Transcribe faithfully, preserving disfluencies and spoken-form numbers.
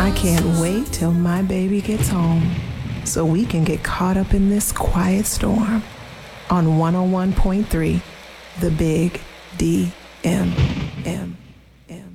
I can't wait till my baby gets home so we can get caught up in this quiet storm on one oh one point three, The Big D M.